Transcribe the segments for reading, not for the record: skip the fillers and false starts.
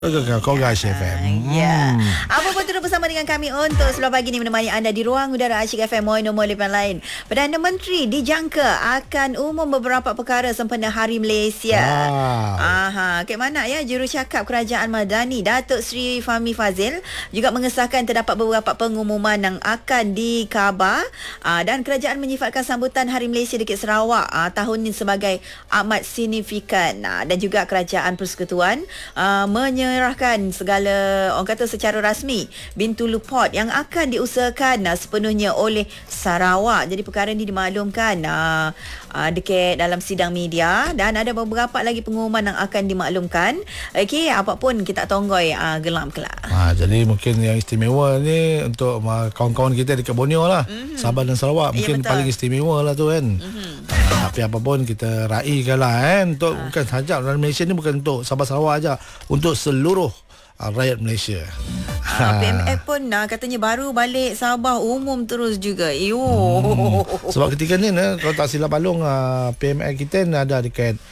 Kongga FM. Ya. Apa pun terus bersama dengan kami untuk sebelah pagi ni menemani anda di ruang udara Asyik FM nombor 8 lain. Perdana Menteri dijangka akan umum beberapa perkara sempena Hari Malaysia. Ke mana ya jurucakap Kerajaan Madani Datuk Seri Fahmi Fazil juga mengesahkan terdapat beberapa pengumuman yang akan dikhabar dan kerajaan menyifatkan sambutan Hari Malaysia di Sarawak tahun ini sebagai amat signifikan dan juga Kerajaan Persekutuan menyerahkan segala orang kata secara rasmi Bintulu Port yang akan diusahakan sepenuhnya oleh Sarawak. Jadi perkara ini dimaklumkan dekat dalam sidang media dan ada beberapa lagi pengumuman yang akan dimaklumkan. Okey, apapun kita tonggoi gelam kelak. Jadi mungkin yang istimewa ni untuk kawan-kawan kita dekat Borneo lah. Sabah dan Sarawak mungkin paling istimewa lah tu kan. Tapi apapun kita raikan lah kan. Untuk bukan sahaja dalam Malaysia ni, bukan untuk Sabah Sarawak aja, untuk seluruh rakyat Malaysia. PMF pun katanya baru balik Sabah umum terus juga. Sebab ketika ni kalau tak silap balung PMF kita ada dekat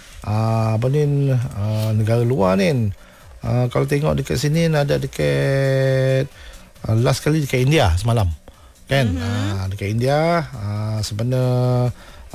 negara luar ni. Kalau tengok dekat sini ada dekat last kali dekat India semalam kan. Dekat India sebenarnya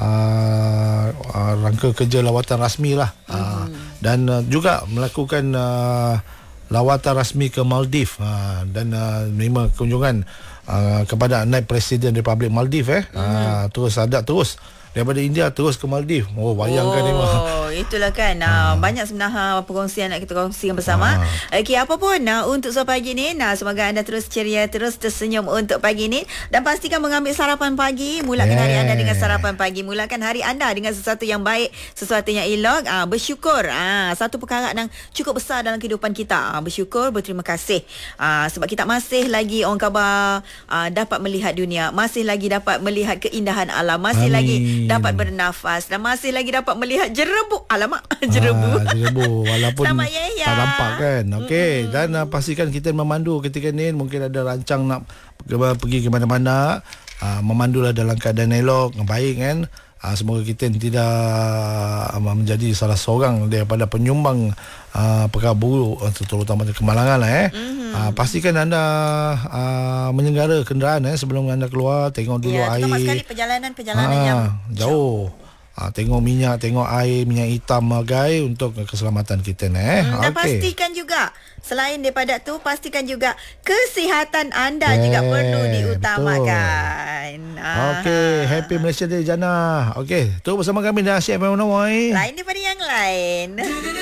rangka kerja lawatan rasmi lah. Dan juga melakukan lawatan rasmi ke Maldives dan menerima kunjungan kepada naib Presiden Republik Maldives terus daripada India terus ke Maldives. Bayangkan ni itulah kan. Banyak sebenarnya perkongsian nak kita kongsikan bersama. Okey, apa pun untuk pagi ni, semoga anda terus ceria, terus tersenyum untuk pagi ni dan pastikan mengambil sarapan pagi. Mulakan hari anda dengan sarapan pagi. Mulakan hari anda dengan sesuatu yang baik, sesuatu yang elok. Bersyukur. Satu perkara yang cukup besar dalam kehidupan kita. Bersyukur, berterima kasih. Sebab kita masih lagi orang khabar dapat melihat dunia, masih lagi dapat melihat keindahan alam, masih lagi dapat bernafas dan masih lagi dapat melihat jerebu. Alamak, jerebu. Jerebu walaupun selamat ya. Tak nampak kan. Okey, dan pastikan kita memandu ketika ni. Mungkin ada rancang nak pergi ke mana-mana, memandulah dalam keadaan elok, baik kan. Semoga kita tidak menjadi salah seorang daripada penyumbang perkara buruk, terutama kemalangan lah. Pastikan anda menyenggara kenderaan sebelum anda keluar. Tengok dulu air. Terutama sekali perjalanan yang jauh. Tengok minyak, tengok air, minyak hitam guys, untuk keselamatan kita ni. Dan pastikan juga, selain daripada tu, pastikan juga kesihatan anda juga perlu diutamakan. Okey, Happy Malaysia Day Jana. Okey, tu bersama kami dah Asyik FM. Lain daripada yang lain.